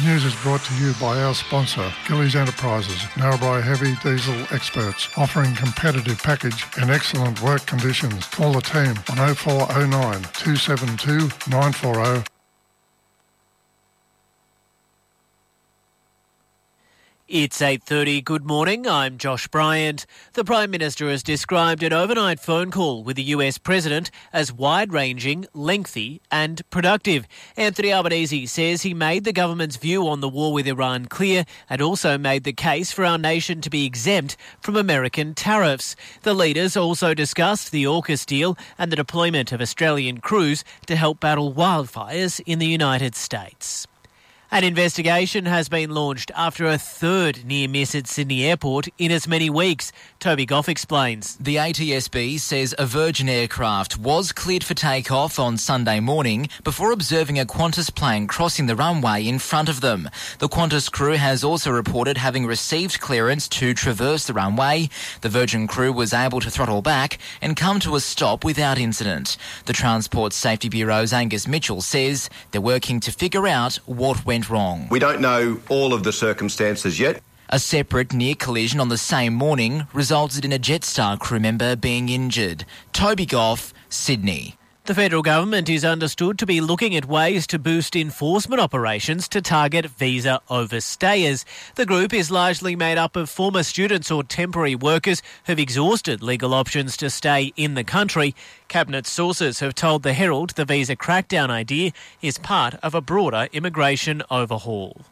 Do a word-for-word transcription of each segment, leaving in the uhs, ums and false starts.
The news is brought to you by our sponsor, Gillies Enterprises, Narrabri Heavy Diesel experts, offering competitive package and excellent work conditions. Call the team on oh four oh nine, two seven two, nine four oh. It's eight thirty. Good morning. I'm Josh Bryant. The Prime Minister has described an overnight phone call with the U S President as wide-ranging, lengthy and productive. Anthony Albanese says he made the government's view on the war with Iran clear and also made the case for our nation to be exempt from American tariffs. The leaders also discussed the AUKUS deal and the deployment of Australian crews to help battle wildfires in the United States. An investigation has been launched after a third near miss at Sydney Airport in as many weeks. Toby Goff explains. The A T S B says a Virgin aircraft was cleared for takeoff on Sunday morning before observing a Qantas plane crossing the runway in front of them. The Qantas crew has also reported having received clearance to traverse the runway. The Virgin crew was able to throttle back and come to a stop without incident. The Transport Safety Bureau's Angus Mitchell says they're working to figure out what went wrong. We don't know all of the circumstances yet. A separate near collision on the same morning resulted in a Jetstar crew member being injured. Toby Goff, Sydney. The federal government is understood to be looking at ways to boost enforcement operations to target visa overstayers. The group is largely made up of former students or temporary workers who've exhausted legal options to stay in the country. Cabinet sources have told the Herald the visa crackdown idea is part of a broader immigration overhaul.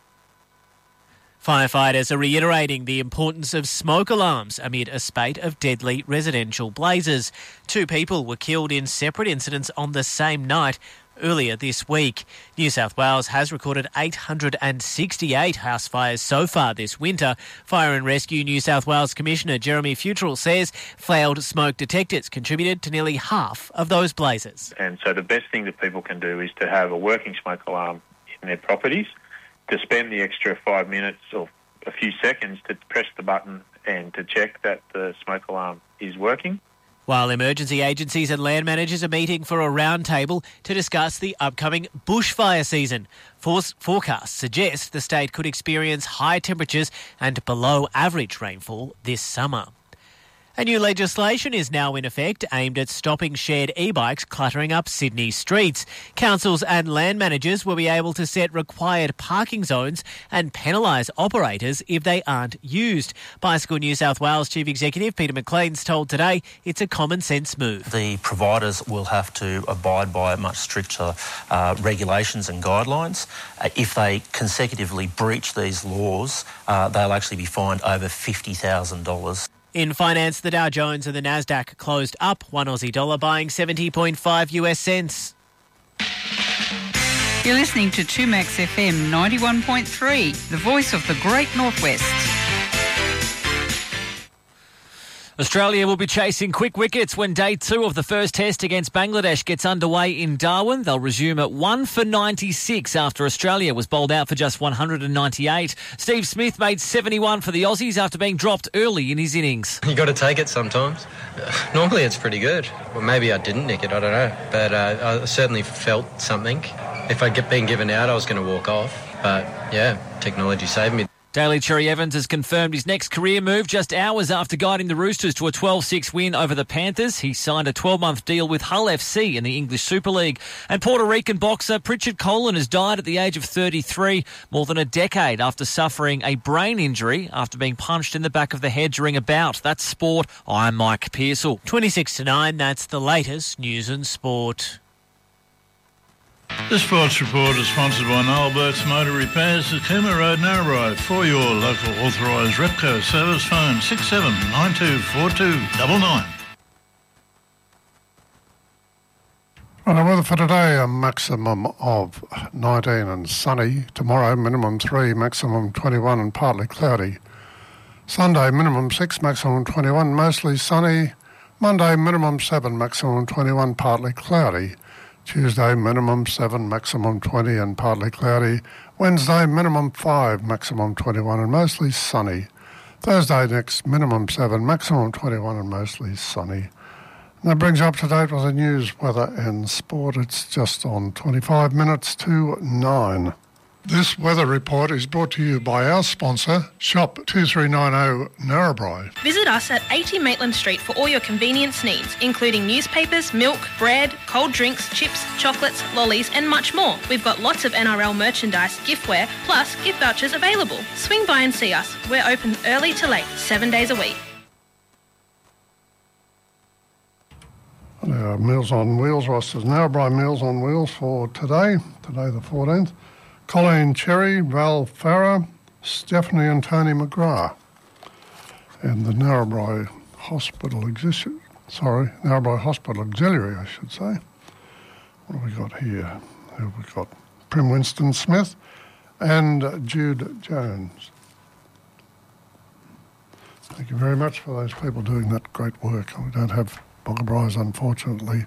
Firefighters are reiterating the importance of smoke alarms amid a spate of deadly residential blazes. Two people were killed in separate incidents on the same night earlier this week. New South Wales has recorded eight hundred sixty-eight house fires so far this winter. Fire and Rescue New South Wales Commissioner Jeremy Futrell says failed smoke detectors contributed to nearly half of those blazes. And so the best thing that people can do is to have a working smoke alarm in their properties, to spend the extra five minutes or a few seconds to press the button and to check that the smoke alarm is working. While emergency agencies and land managers are meeting for a roundtable to discuss the upcoming bushfire season. Forecasts suggest the state could experience high temperatures and below average rainfall this summer. A new legislation is now in effect aimed at stopping shared e-bikes cluttering up Sydney streets. Councils and land managers will be able to set required parking zones and penalise operators if they aren't used. Bicycle New South Wales Chief Executive Peter McLean's told Today it's a common sense move. The providers will have to abide by much stricter uh, regulations and guidelines. Uh, if they consecutively breach these laws, uh, they'll actually be fined over fifty thousand dollars. In finance, the Dow Jones and the Nasdaq closed up one Aussie dollar, buying seventy point five US cents. You're listening to two Max F M ninety-one point three, the voice of the Great Northwest. Australia will be chasing quick wickets when day two of the first test against Bangladesh gets underway in Darwin. They'll resume at one for ninety-six after Australia was bowled out for just one hundred ninety-eight. Steve Smith made seventy-one for the Aussies after being dropped early in his innings. You got to take it sometimes. Normally it's pretty good. Well, maybe I didn't nick it, I don't know. But uh, I certainly felt something. If I'd been given out, I was going to walk off. But yeah, technology saved me. Daly Cherry Evans has confirmed his next career move just hours after guiding the Roosters to a twelve six win over the Panthers. He signed a twelve-month deal with Hull F C in the English Super League. And Puerto Rican boxer Pritchard Colon has died at the age of thirty-three, more than a decade after suffering a brain injury after being punched in the back of the head during a bout. That's sport. I'm Mike Pearsall. twenty-six to nine, that's the latest news and sport. This Sports Report is sponsored by Noel Burt's Motor Repairs at Cooma Road, Narrabri. For your local authorised Repco service, phone six seven nine two four two nine nine. Right, weather for today, a maximum of nineteen and sunny. Tomorrow, minimum three, maximum twenty-one and partly cloudy. Sunday, minimum six, maximum twenty-one, mostly sunny. Monday, minimum seven, maximum twenty-one, partly cloudy. Tuesday, minimum seven, maximum twenty and partly cloudy. Wednesday, minimum five, maximum twenty-one and mostly sunny. Thursday next, minimum seven, maximum twenty-one and mostly sunny. And that brings up to date with the news, weather and sport. It's just on twenty-five minutes to nine. This weather report is brought to you by our sponsor, Shop two three nine zero Narrabri. Visit us at eighty Maitland Street for all your convenience needs, including newspapers, milk, bread, cold drinks, chips, chocolates, lollies and much more. We've got lots of N R L merchandise, giftware, plus gift vouchers available. Swing by and see us. We're open early to late, seven days a week. Our Meals on Wheels rosters. Narrabri Meals on Wheels for today, today the fourteenth. Colleen Cherry, Val Farah, Stephanie and Tony McGrath. And the Narrabri Hospital Auxiliary, sorry, Narrabri Hospital Auxiliary, I should say. What have we got here? Who have we got? Prim Winston Smith and Jude Jones. Thank you very much for those people doing that great work. We don't have Boggabris, unfortunately.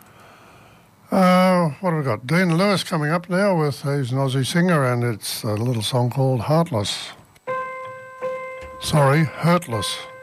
Uh, what have we got? Dean Lewis coming up now with, he's an Aussie singer, and it's a little song called Heartless. Sorry, Hurtless.